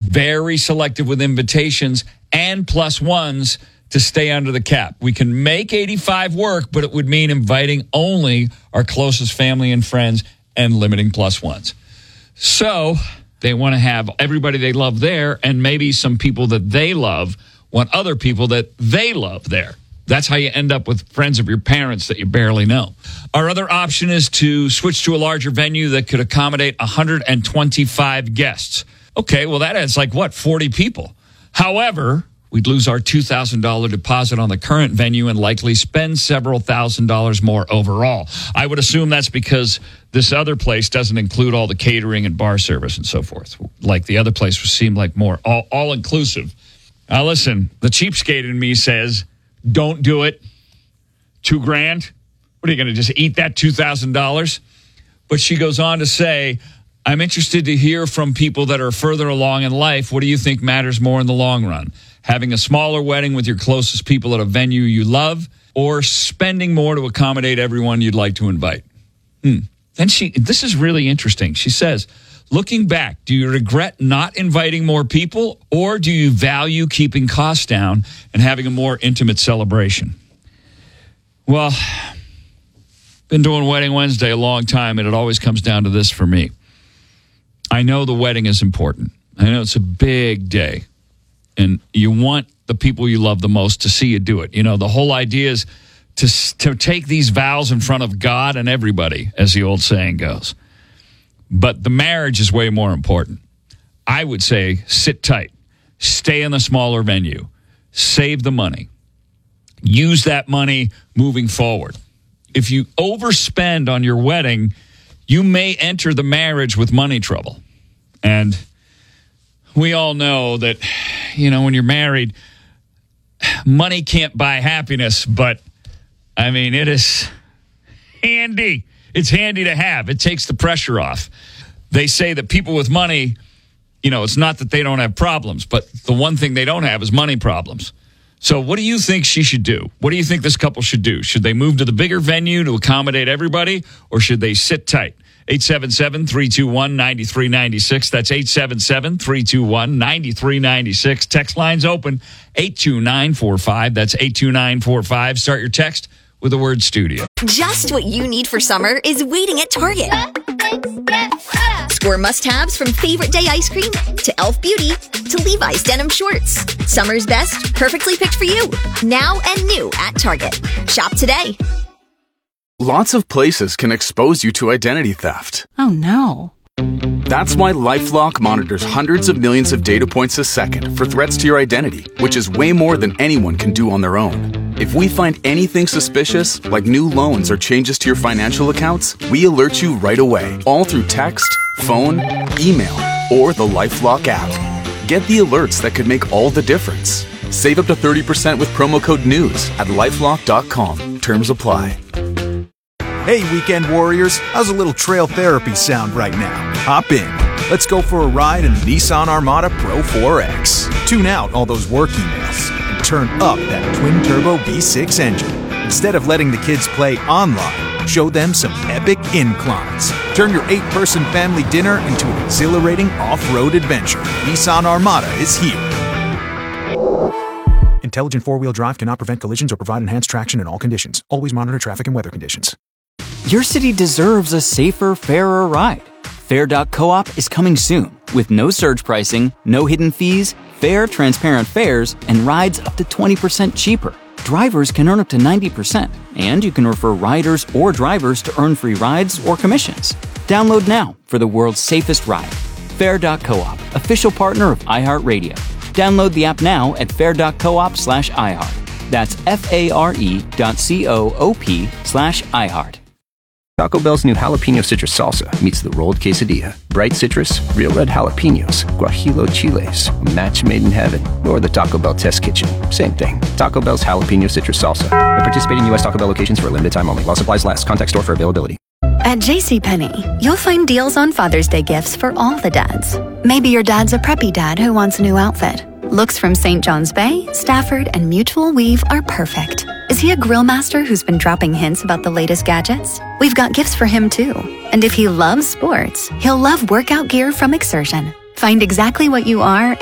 very selective with invitations and plus ones to stay under the cap. We can make 85 work, but it would mean inviting only our closest family and friends and limiting plus ones. So they want to have everybody they love there, and maybe some people that they love want other people that they love there. That's how you end up with friends of your parents that you barely know. Our other option is to switch to a larger venue that could accommodate 125 guests. Okay, well, that adds 40 people. However, we'd lose our $2,000 deposit on the current venue and likely spend several $1,000s more overall. I would assume that's because this other place doesn't include all the catering and bar service and so forth. Like the other place would seem like more all-inclusive. Now, listen, the cheapskate in me says, don't do it. $2,000. What are you going to just eat that $2,000? But she goes on to say, I'm interested to hear from people that are further along in life. What do you think matters more in the long run? Having a smaller wedding with your closest people at a venue you love, or spending more to accommodate everyone you'd like to invite? Then this is really interesting. She says, looking back, do you regret not inviting more people, or do you value keeping costs down and having a more intimate celebration? Well, been doing Wedding Wednesday a long time, and it always comes down to this for me. I know the wedding is important. I know it's a big day, and you want the people you love the most to see you do it. You know, the whole idea is to take these vows in front of God and everybody, as the old saying goes. But the marriage is way more important. I would say sit tight. Stay in the smaller venue. Save the money. Use that money moving forward. If you overspend on your wedding, you may enter the marriage with money trouble. And we all know that, when you're married, money can't buy happiness, but, it is handy. It's handy to have. It takes the pressure off. They say that people with money, it's not that they don't have problems, but the one thing they don't have is money problems. So what do you think she should do? What do you think this couple should do? Should they move to the bigger venue to accommodate everybody, or should they sit tight? 877-321-9396. That's 877-321-9396. Text line's open, 82945. That's 82945. Start your text with the word studio. Just what you need for summer is waiting at Target. Score must-haves from favorite day ice cream to Elf Beauty to Levi's denim shorts. Summer's best, perfectly picked for you. Now and new at Target. Shop today. Lots of places can expose you to identity theft. Oh, no. That's why LifeLock monitors hundreds of millions of data points a second for threats to your identity, which is way more than anyone can do on their own. If we find anything suspicious, like new loans or changes to your financial accounts, we alert you right away, all through text, phone, email, or the LifeLock app. Get the alerts that could make all the difference. Save up to 30% with promo code NEWS at LifeLock.com. Terms apply. Hey, weekend warriors, how's a little trail therapy sound right now? Hop in. Let's go for a ride in the Nissan Armada Pro 4X. Tune out all those work emails and turn up that twin-turbo V6 engine. Instead of letting the kids play online, show them some epic inclines. Turn your 8-person family dinner into an exhilarating off-road adventure. Nissan Armada is here. Intelligent four-wheel drive cannot prevent collisions or provide enhanced traction in all conditions. Always monitor traffic and weather conditions. Your city deserves a safer, fairer ride. Fair.coop is coming soon with no surge pricing, no hidden fees, fair, transparent fares, and rides up to 20% cheaper. Drivers can earn up to 90%, and you can refer riders or drivers to earn free rides or commissions. Download now for the world's safest ride. Fair.coop, official partner of iHeartRadio. Download the app now at fair.coop/iHeart. That's FARE.coop/iHeart. Taco Bell's new jalapeno citrus salsa meets the rolled quesadilla. Bright citrus, real red jalapenos, guajillo chiles, a match made in heaven, or the Taco Bell test kitchen. Same thing. Taco Bell's jalapeno citrus salsa. At participating U.S. Taco Bell locations for a limited time only. While supplies last. Contact store for availability. At JCPenney, you'll find deals on Father's Day gifts for all the dads. Maybe your dad's a preppy dad who wants a new outfit. Looks from St. John's Bay, Stafford, and Mutual Weave are perfect. Is he a grill master who's been dropping hints about the latest gadgets? We've got gifts for him too. And if he loves sports, he'll love workout gear from Exertion. Find exactly what you are